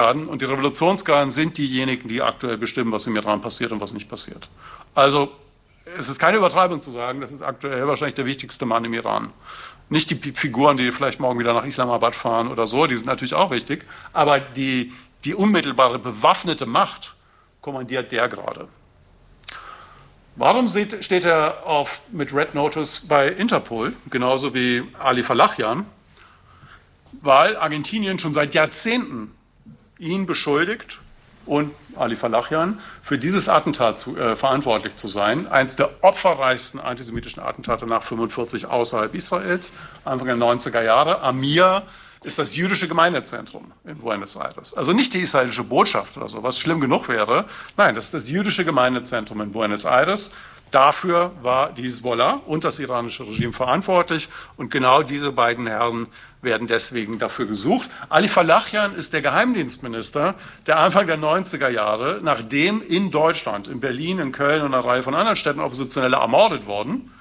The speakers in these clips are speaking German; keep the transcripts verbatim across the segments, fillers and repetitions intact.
werden. Und die Revolutionsgarden sind diejenigen, die aktuell bestimmen, was im Iran passiert und was nicht passiert. Also es ist keine Übertreibung zu sagen, das ist aktuell wahrscheinlich der wichtigste Mann im Iran. Nicht die Figuren, die vielleicht morgen wieder nach Islamabad fahren oder so, die sind natürlich auch wichtig, aber die, die unmittelbare bewaffnete Macht kommandiert der gerade. Warum steht er auf, mit Red Notice bei Interpol, genauso wie Ali Falachian? Weil Argentinien schon seit Jahrzehnten ihn beschuldigt und Ali Falachian für dieses Attentat zu, äh, verantwortlich zu sein. Eins der opferreichsten antisemitischen Attentate nach fünfundvierzig außerhalb Israels, Anfang der neunziger Jahre. Amir ist das jüdische Gemeindezentrum in Buenos Aires. Also nicht die israelische Botschaft oder so, was schlimm genug wäre. Nein, das ist das jüdische Gemeindezentrum in Buenos Aires. Dafür war die Hisbollah und das iranische Regime verantwortlich. Und genau diese beiden Herren werden deswegen dafür gesucht. Ali Falachian ist der Geheimdienstminister, der Anfang der neunziger Jahre, nachdem in Deutschland, in Berlin, in Köln und einer Reihe von anderen Städten Oppositionelle ermordet wurden,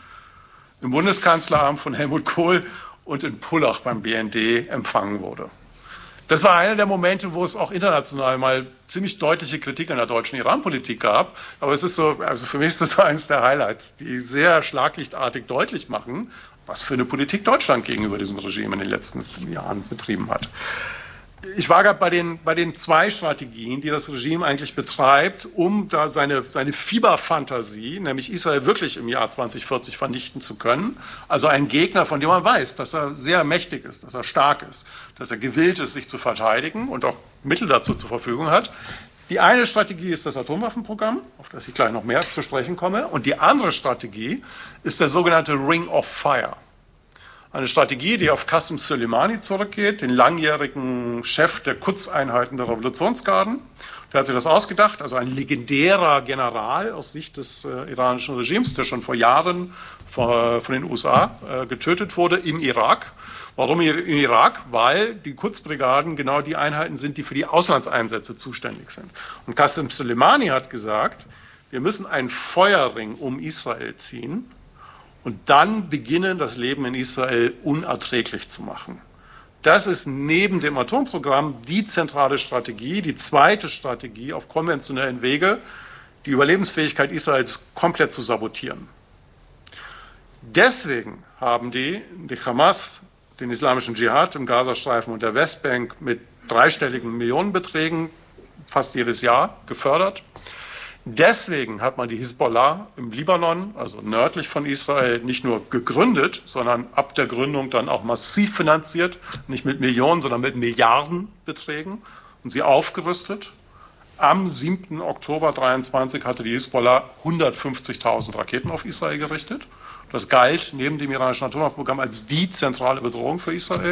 im Bundeskanzleramt von Helmut Kohl und in Pullach beim B N D empfangen wurde. Das war einer der Momente, wo es auch international mal ziemlich deutliche Kritik an der deutschen Iran-Politik gab. Aber es ist so, also für mich ist das eines der Highlights, die sehr schlaglichtartig deutlich machen, was für eine Politik Deutschland gegenüber diesem Regime in den letzten Jahren betrieben hat. Ich war gerade bei den, bei den zwei Strategien, die das Regime eigentlich betreibt, um da seine, seine Fieberfantasie, nämlich Israel wirklich im Jahr zweitausendvierzig vernichten zu können. Also ein Gegner, von dem man weiß, dass er sehr mächtig ist, dass er stark ist, dass er gewillt ist, sich zu verteidigen und auch Mittel dazu zur Verfügung hat. Die eine Strategie ist das Atomwaffenprogramm, auf das ich gleich noch mehr zu sprechen komme. Und die andere Strategie ist der sogenannte Ring of Fire. Eine Strategie, die auf Qasem Soleimani zurückgeht, den langjährigen Chef der Quds-Einheiten der Revolutionsgarden. Der hat sich das ausgedacht, also ein legendärer General aus Sicht des äh, iranischen Regimes, der schon vor Jahren vor, von den U S A äh, getötet wurde im Irak. Warum im Irak? Weil die Quds-Brigaden genau die Einheiten sind, die für die Auslandseinsätze zuständig sind. Und Qasem Soleimani hat gesagt, wir müssen einen Feuerring um Israel ziehen, und dann beginnen, das Leben in Israel unerträglich zu machen. Das ist neben dem Atomprogramm die zentrale Strategie, die zweite Strategie auf konventionellen Wege, die Überlebensfähigkeit Israels komplett zu sabotieren. Deswegen haben die, die Hamas, den islamischen Dschihad im Gazastreifen und der Westbank mit dreistelligen Millionenbeträgen fast jedes Jahr gefördert. Deswegen hat man die Hisbollah im Libanon, also nördlich von Israel, nicht nur gegründet, sondern ab der Gründung dann auch massiv finanziert, nicht mit Millionen, sondern mit Milliardenbeträgen und sie aufgerüstet. Am siebten Oktober dreiundzwanzig hatte die Hisbollah hundertfünfzigtausend Raketen auf Israel gerichtet. Das galt neben dem iranischen Atomwaffenprogramm als die zentrale Bedrohung für Israel.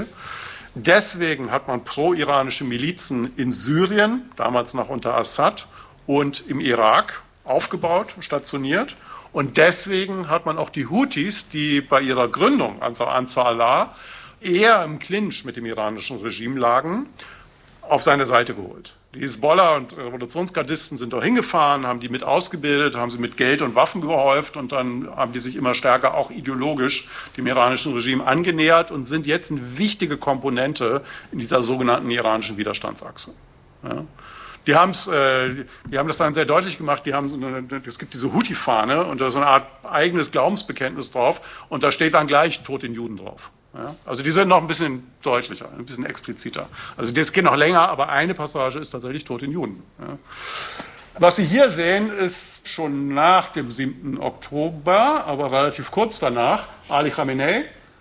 Deswegen hat man pro-iranische Milizen in Syrien, damals noch unter Assad, und im Irak aufgebaut, stationiert. Und deswegen hat man auch die Houthis, die bei ihrer Gründung, also Ansar Allah, eher im Clinch mit dem iranischen Regime lagen, auf seine Seite geholt. Die Hisbollah und Revolutionsgardisten sind da hingefahren, haben die mit ausgebildet, haben sie mit Geld und Waffen gehäuft und dann haben die sich immer stärker auch ideologisch dem iranischen Regime angenähert und sind jetzt eine wichtige Komponente in dieser sogenannten iranischen Widerstandsachse. Ja. Die, haben's, äh, die haben das dann sehr deutlich gemacht, die haben so eine, es gibt diese Houthi-Fahne und da ist so eine Art eigenes Glaubensbekenntnis drauf und da steht dann gleich Tod den Juden drauf. Ja? Also die sind noch ein bisschen deutlicher, ein bisschen expliziter. Also das geht noch länger, aber eine Passage ist tatsächlich Tod den Juden. Ja? Was Sie hier sehen, ist schon nach dem siebten Oktober, aber relativ kurz danach, Ali Khamenei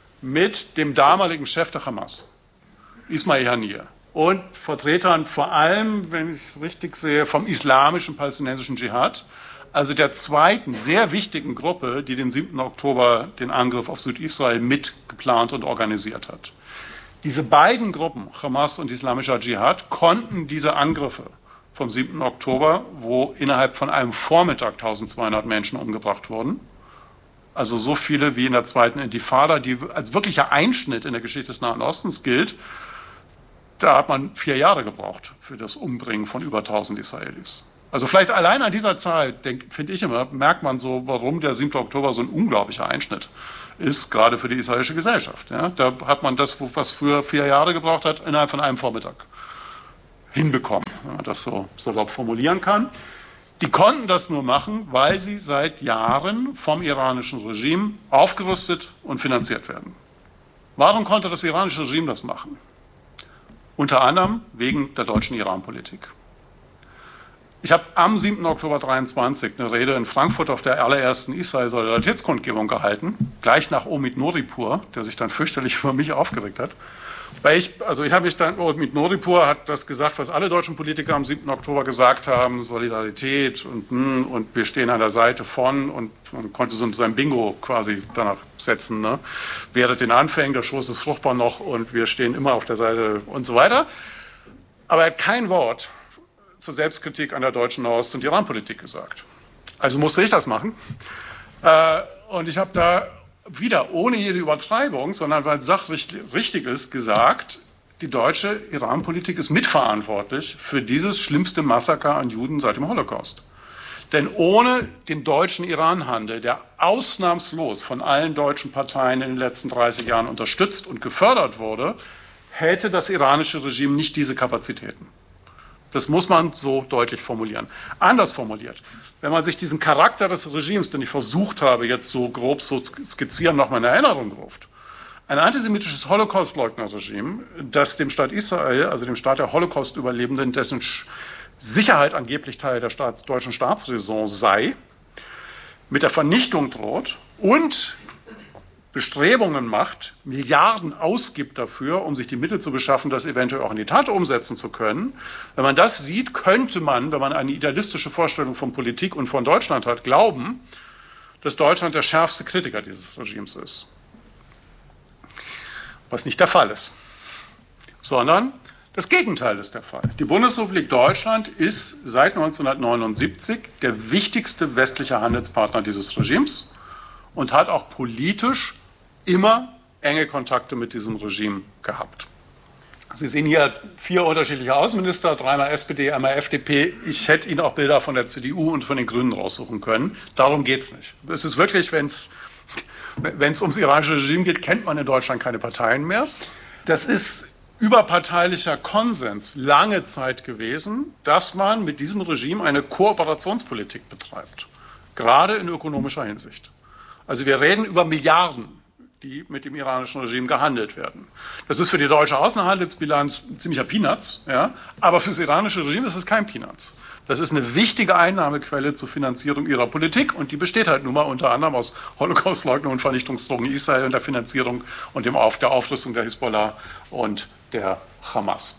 mit dem damaligen Chef der Hamas, Ismail Haniyeh. Und Vertretern vor allem, wenn ich es richtig sehe, vom islamischen palästinensischen Dschihad, also der zweiten sehr wichtigen Gruppe, die den siebten Oktober den Angriff auf Südisrael mitgeplant und organisiert hat. Diese beiden Gruppen, Hamas und islamischer Dschihad, konnten diese Angriffe vom siebten Oktober, wo innerhalb von einem Vormittag eintausendzweihundert Menschen umgebracht wurden, also so viele wie in der zweiten Intifada, die als wirklicher Einschnitt in der Geschichte des Nahen Ostens gilt. Da hat man vier Jahre gebraucht für das Umbringen von über tausend Israelis. Also vielleicht allein an dieser Zahl, finde ich immer, merkt man so, warum der siebte Oktober so ein unglaublicher Einschnitt ist, gerade für die israelische Gesellschaft. Ja, da hat man das, was früher vier Jahre gebraucht hat, innerhalb von einem Vormittag hinbekommen, wenn man das so salopp formulieren kann. Die konnten das nur machen, weil sie seit Jahren vom iranischen Regime aufgerüstet und finanziert werden. Warum konnte das iranische Regime das machen? Unter anderem wegen der deutschen Iran-Politik. Ich habe am siebten Oktober dreiundzwanzig eine Rede in Frankfurt auf der allerersten Israel-Solidaritätskundgebung gehalten, gleich nach Omid Noripur, der sich dann fürchterlich über mich aufgeregt hat. Weil ich, also ich habe mich dann, Omid Noripur hat das gesagt, was alle deutschen Politiker am siebten Oktober gesagt haben, Solidarität und, und wir stehen an der Seite von, und man konnte so sein Bingo quasi danach setzen, ne? Während den Anfängen, der Schoß ist fruchtbar noch und wir stehen immer auf der Seite und so weiter. Aber er hat kein Wort zur Selbstkritik an der deutschen Ost- und Iran-Politik gesagt. Also musste ich das machen. Äh, und ich habe da wieder ohne jede Übertreibung, sondern weil es sachlich richtig ist, gesagt, die deutsche Iran-Politik ist mitverantwortlich für dieses schlimmste Massaker an Juden seit dem Holocaust. Denn ohne den deutschen Iran-Handel, der ausnahmslos von allen deutschen Parteien in den letzten dreißig Jahren unterstützt und gefördert wurde, hätte das iranische Regime nicht diese Kapazitäten. Das muss man so deutlich formulieren. Anders formuliert, wenn man sich diesen Charakter des Regimes, den ich versucht habe, jetzt so grob zu skizzieren, nochmal in Erinnerung ruft. Ein antisemitisches Holocaust-Leugner-Regime, das dem Staat Israel, also dem Staat der Holocaust-Überlebenden, dessen Sicherheit angeblich Teil der Staats-, deutschen Staatsräson sei, mit der Vernichtung droht und Bestrebungen macht, Milliarden ausgibt dafür, um sich die Mittel zu beschaffen, das eventuell auch in die Tat umsetzen zu können. Wenn man das sieht, könnte man, wenn man eine idealistische Vorstellung von Politik und von Deutschland hat, glauben, dass Deutschland der schärfste Kritiker dieses Regimes ist. Was nicht der Fall ist, sondern das Gegenteil ist der Fall. Die Bundesrepublik Deutschland ist seit neunzehnhundertneunundsiebzig der wichtigste westliche Handelspartner dieses Regimes und hat auch politisch immer enge Kontakte mit diesem Regime gehabt. Sie sehen hier vier unterschiedliche Außenminister, dreimal S P D, einmal F D P. Ich hätte Ihnen auch Bilder von der C D U und von den Grünen raussuchen können. Darum geht es nicht. Es ist wirklich, wenn es wenn es ums iranische Regime geht, kennt man in Deutschland keine Parteien mehr. Das ist überparteilicher Konsens lange Zeit gewesen, dass man mit diesem Regime eine Kooperationspolitik betreibt, gerade in ökonomischer Hinsicht. Also wir reden über Milliarden, die mit dem iranischen Regime gehandelt werden. Das ist für die deutsche Außenhandelsbilanz ein ziemlicher Peanuts, ja? Aber für das iranische Regime ist es kein Peanuts. Das ist eine wichtige Einnahmequelle zur Finanzierung ihrer Politik und die besteht halt nun mal unter anderem aus Holocaustleugnung und Vernichtungsdrohungen Israel und der Finanzierung und dem Auf, der Aufrüstung der Hisbollah und der Hamas.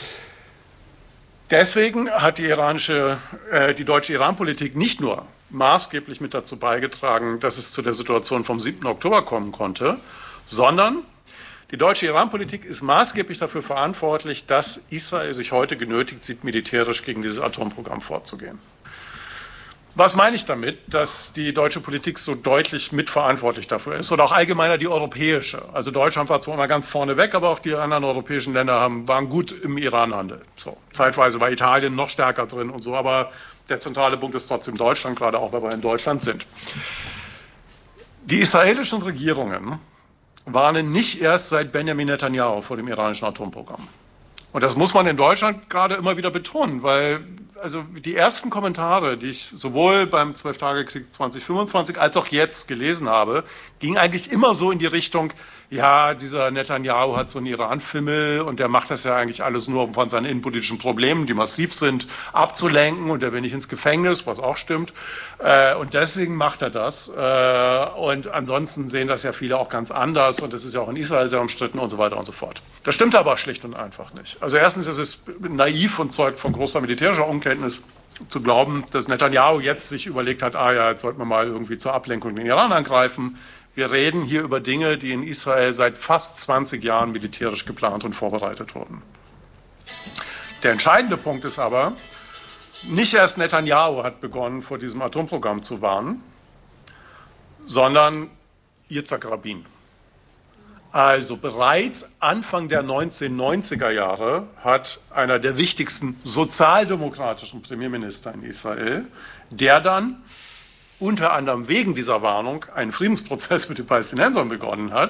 Deswegen hat die, iranische, äh, die deutsche Iran-Politik nicht nur maßgeblich mit dazu beigetragen, dass es zu der Situation vom siebten Oktober kommen konnte, sondern die deutsche Iran-Politik ist maßgeblich dafür verantwortlich, dass Israel sich heute genötigt sieht, militärisch gegen dieses Atomprogramm vorzugehen. Was meine ich damit, dass die deutsche Politik so deutlich mitverantwortlich dafür ist oder auch allgemeiner die europäische? Also Deutschland war zwar immer ganz vorne weg, aber auch die anderen europäischen Länder haben, waren gut im Iran-Handel. So, zeitweise war Italien noch stärker drin und so, aber der zentrale Punkt ist trotzdem Deutschland, gerade auch, weil wir in Deutschland sind. Die israelischen Regierungen warnen nicht erst seit Benjamin Netanyahu vor dem iranischen Atomprogramm. Und das muss man in Deutschland gerade immer wieder betonen, weil also die ersten Kommentare, die ich sowohl beim Zwölf-Tage-Krieg zwanzig fünfundzwanzig als auch jetzt gelesen habe, gingen eigentlich immer so in die Richtung, ja, dieser Netanyahu hat so einen Iran-Fimmel und der macht das ja eigentlich alles nur, um von seinen innenpolitischen Problemen, die massiv sind, abzulenken und der will nicht ins Gefängnis, was auch stimmt. Äh, und deswegen macht er das. Äh, und ansonsten sehen das ja viele auch ganz anders und das ist ja auch in Israel sehr umstritten und so weiter und so fort. Das stimmt aber schlicht und einfach nicht. Also erstens ist es naiv und zeugt von großer militärischer Unkenntnis zu glauben, dass Netanyahu jetzt sich überlegt hat, ah ja, jetzt sollten wir mal irgendwie zur Ablenkung den Iran angreifen. Wir reden hier über Dinge, die in Israel seit fast zwanzig Jahren militärisch geplant und vorbereitet wurden. Der entscheidende Punkt ist aber, nicht erst Netanyahu hat begonnen, vor diesem Atomprogramm zu warnen, sondern Yitzhak Rabin. Also bereits Anfang der neunzehnhundertneunziger Jahre hat einer der wichtigsten sozialdemokratischen Premierminister in Israel, der dann unter anderem wegen dieser Warnung einen Friedensprozess mit den Palästinensern begonnen hat,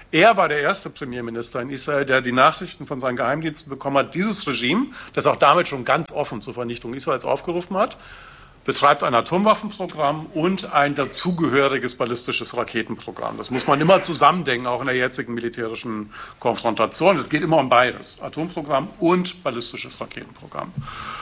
Er war der erste Premierminister in Israel, der die Nachrichten von seinen Geheimdiensten bekommen hat. Dieses Regime, das auch damit schon ganz offen zur Vernichtung Israels aufgerufen hat, betreibt ein Atomwaffenprogramm und ein dazugehöriges ballistisches Raketenprogramm. Das muss man immer zusammendenken, auch in der jetzigen militärischen Konfrontation. Es geht immer um beides, Atomprogramm und ballistisches Raketenprogramm.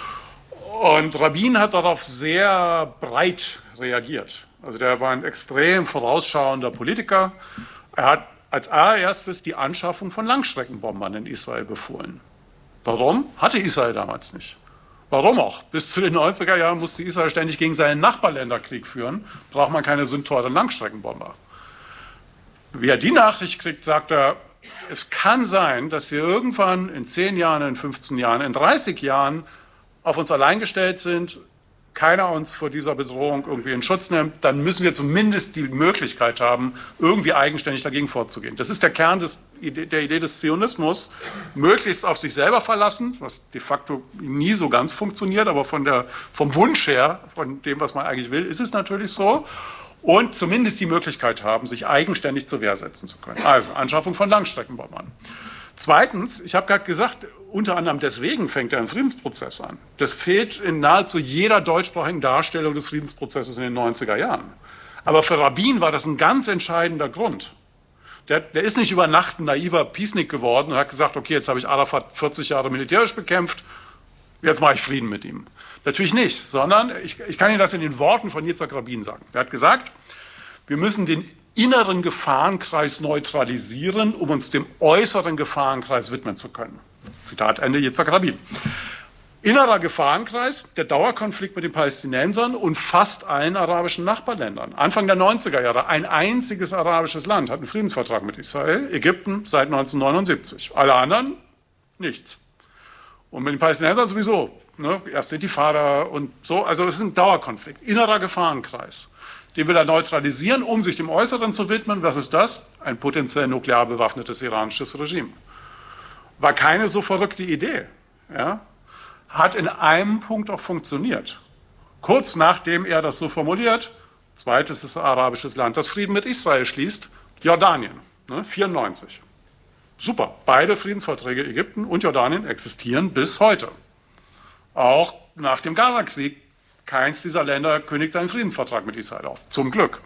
Und Rabin hat darauf sehr breit reagiert. Also der war ein extrem vorausschauender Politiker. Er hat als allererstes die Anschaffung von Langstreckenbombern in Israel befohlen. Warum? Hatte Israel damals nicht. Warum auch? Bis zu den neunziger Jahren musste Israel ständig gegen seine Nachbarländer Krieg führen. Braucht man keine so teuren Langstreckenbomber. Wie er die Nachricht kriegt, sagt er, es kann sein, dass wir irgendwann in zehn Jahren, in fünfzehn Jahren, in dreißig Jahren auf uns allein gestellt sind, keiner uns vor dieser Bedrohung irgendwie in Schutz nimmt, dann müssen wir zumindest die Möglichkeit haben, irgendwie eigenständig dagegen vorzugehen. Das ist der Kern des, der Idee des Zionismus, möglichst auf sich selber verlassen, was de facto nie so ganz funktioniert, aber von der, vom Wunsch her, von dem, was man eigentlich will, ist es natürlich so. Und zumindest die Möglichkeit haben, sich eigenständig zur Wehr setzen zu können. Also Anschaffung von Langstreckenbombern. Zweitens, ich habe gerade gesagt, unter anderem deswegen fängt er einen Friedensprozess an. Das fehlt in nahezu jeder deutschsprachigen Darstellung des Friedensprozesses in den neunziger Jahren. Aber für Rabin war das ein ganz entscheidender Grund. Der, der ist nicht über Nacht ein naiver Peacenik geworden und hat gesagt, okay, jetzt habe ich Arafat vierzig Jahre militärisch bekämpft, jetzt mache ich Frieden mit ihm. Natürlich nicht, sondern ich, ich kann Ihnen das in den Worten von Yitzhak Rabin sagen. Er hat gesagt, wir müssen den inneren Gefahrenkreis neutralisieren, um uns dem äußeren Gefahrenkreis widmen zu können. Zitat Ende, Yitzhak Rabin. Innerer Gefahrenkreis, der Dauerkonflikt mit den Palästinensern und fast allen arabischen Nachbarländern. Anfang der neunziger Jahre, ein einziges arabisches Land hat einen Friedensvertrag mit Israel, Ägypten seit neunzehnhundertneunundsiebzig. Alle anderen nichts. Und mit den Palästinensern sowieso. Ne? Erst Intifada und so. Also es ist ein Dauerkonflikt, innerer Gefahrenkreis. Den will er neutralisieren, um sich dem Äußeren zu widmen. Was ist das? Ein potenziell nuklear bewaffnetes iranisches Regime. War keine so verrückte Idee. Ja? Hat in einem Punkt auch funktioniert. Kurz nachdem er das so formuliert, zweites arabisches Land, das Frieden mit Israel schließt, Jordanien, ne, vierundneunzig. Super, beide Friedensverträge Ägypten und Jordanien existieren bis heute. Auch nach dem Gaza-Krieg, keins dieser Länder kündigt seinen Friedensvertrag mit Israel auf. Zum Glück.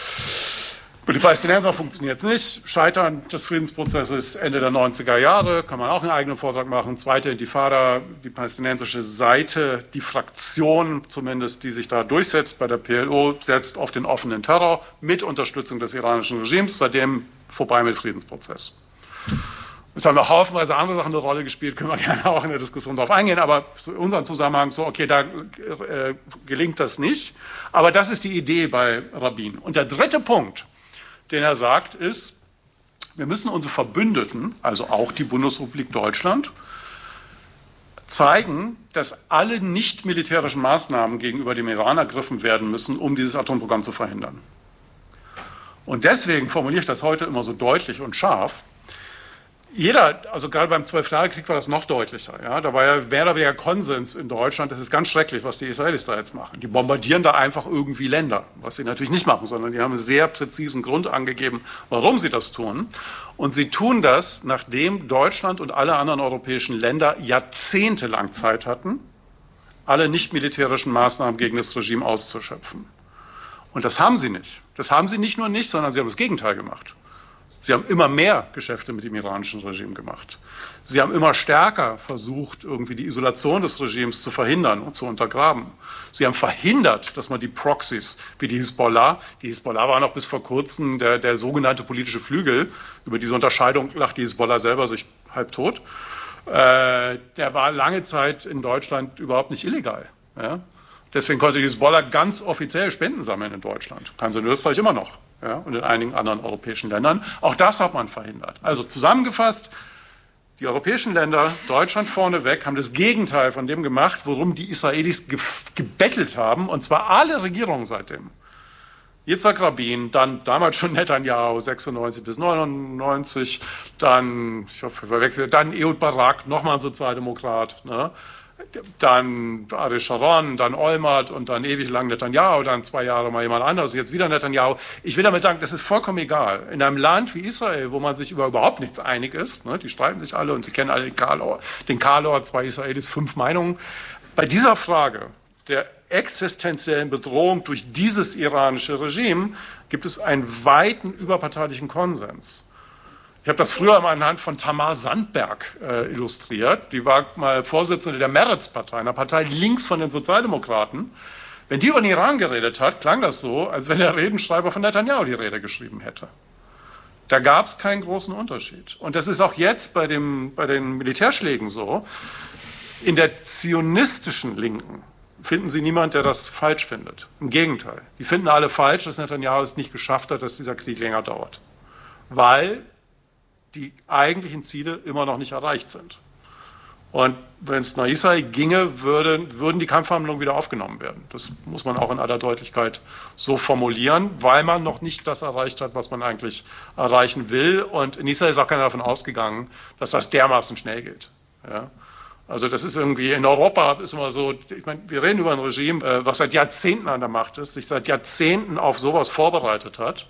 Für die Palästinenser funktioniert es nicht. Scheitern des Friedensprozesses Ende der neunziger Jahre, kann man auch einen eigenen Vortrag machen. Zweite Intifada, die palästinensische Seite, die Fraktion zumindest, die sich da durchsetzt bei der P L O, setzt auf den offenen Terror mit Unterstützung des iranischen Regimes, seitdem vorbei mit Friedensprozess. Es haben noch haufenweise andere Sachen eine Rolle gespielt, können wir gerne auch in der Diskussion darauf eingehen, aber für unseren Zusammenhang so, okay, da äh, gelingt das nicht. Aber das ist die Idee bei Rabin. Und der dritte Punkt, den er sagt, ist, wir müssen unsere Verbündeten, also auch die Bundesrepublik Deutschland, zeigen, dass alle nicht militärischen Maßnahmen gegenüber dem Iran ergriffen werden müssen, um dieses Atomprogramm zu verhindern. Und deswegen formuliere ich das heute immer so deutlich und scharf. Jeder, also gerade beim Zwölfjahreskrieg war das noch deutlicher. Ja? Da war ja mehr oder weniger Konsens in Deutschland, das ist ganz schrecklich, was die Israelis da jetzt machen. Die bombardieren da einfach irgendwie Länder, was sie natürlich nicht machen, sondern die haben einen sehr präzisen Grund angegeben, warum sie das tun. Und sie tun das, nachdem Deutschland und alle anderen europäischen Länder jahrzehntelang Zeit hatten, alle nicht militärischen Maßnahmen gegen das Regime auszuschöpfen. Und das haben sie nicht. Das haben sie nicht nur nicht, sondern sie haben das Gegenteil gemacht. Sie haben immer mehr Geschäfte mit dem iranischen Regime gemacht. Sie haben immer stärker versucht, irgendwie die Isolation des Regimes zu verhindern und zu untergraben. Sie haben verhindert, dass man die Proxys wie die Hisbollah, die Hisbollah war noch bis vor kurzem der, der sogenannte politische Flügel, über diese Unterscheidung lacht die Hisbollah selber sich halbtot, äh, der war lange Zeit in Deutschland überhaupt nicht illegal. Ja? Deswegen konnte die Hisbollah ganz offiziell Spenden sammeln in Deutschland. Kann sie in Österreich immer noch. Ja, und in einigen anderen europäischen Ländern. Auch das hat man verhindert. Also zusammengefasst, die europäischen Länder, Deutschland vorneweg, haben das Gegenteil von dem gemacht, worum die Israelis ge gebettelt haben, und zwar alle Regierungen seitdem. Yitzhak Rabin, dann damals schon Netanyahu, sechsundneunzig bis neunundneunzig, dann, ich hoffe, ich verwechsel, dann Ehud Barak, nochmal ein Sozialdemokrat, ne? dann Ariel Sharon, dann Olmert und dann ewig lang Netanyahu, dann zwei Jahre mal jemand anderes, jetzt wieder Netanyahu. Ich will damit sagen, das ist vollkommen egal. In einem Land wie Israel, wo man sich über überhaupt nichts einig ist, ne, die streiten sich alle und sie kennen alle den Karlor, den Karlor, zwei Israelis, fünf Meinungen. Bei dieser Frage der existenziellen Bedrohung durch dieses iranische Regime gibt es einen weiten überparteilichen Konsens. Ich habe das früher mal anhand von Tamar Sandberg äh, illustriert. Die war mal Vorsitzende der Meretz-Partei, einer Partei links von den Sozialdemokraten. Wenn die über den Iran geredet hat, klang das so, als wenn der Redenschreiber von Netanyahu die Rede geschrieben hätte. Da gab es keinen großen Unterschied. Und das ist auch jetzt bei, dem, bei den Militärschlägen so. In der zionistischen Linken finden Sie niemanden, der das falsch findet. Im Gegenteil. Die finden alle falsch, dass Netanyahu es nicht geschafft hat, dass dieser Krieg länger dauert. Weil die eigentlichen Ziele immer noch nicht erreicht sind. Und wenn es nach Israel ginge, würde, würden die Kampfhandlungen wieder aufgenommen werden. Das muss man auch in aller Deutlichkeit so formulieren, weil man noch nicht das erreicht hat, was man eigentlich erreichen will. Und in Israel ist auch keiner davon ausgegangen, dass das dermaßen schnell geht. Ja? Also das ist irgendwie, in Europa ist immer so, ich meine, wir reden über ein Regime, was seit Jahrzehnten an der Macht ist, sich seit Jahrzehnten auf sowas vorbereitet hat.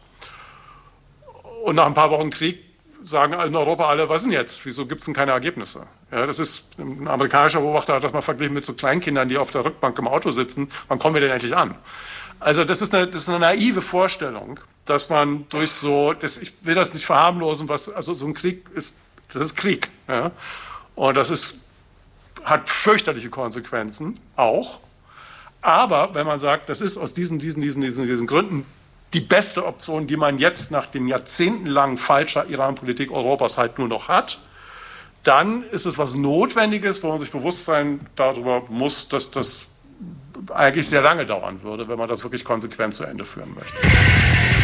Und nach ein paar Wochen Krieg sagen in Europa alle, was denn jetzt? Wieso gibt es denn keine Ergebnisse? Ja, das ist, ein amerikanischer Beobachter hat das mal verglichen mit so Kleinkindern, die auf der Rückbank im Auto sitzen. Wann kommen wir denn endlich an? Also das ist eine, das ist eine naive Vorstellung, dass man durch so, das, ich will das nicht verharmlosen, was, also so ein Krieg ist, das ist Krieg. Ja? Und das ist, hat fürchterliche Konsequenzen, auch. Aber wenn man sagt, das ist aus diesen, diesen, diesen, diesen, diesen Gründen die beste Option, die man jetzt nach den jahrzehntelangen falscher Iran-Politik Europas halt nur noch hat, dann ist es was Notwendiges, wo man sich bewusst sein darüber muss, dass das eigentlich sehr lange dauern würde, wenn man das wirklich konsequent zu Ende führen möchte.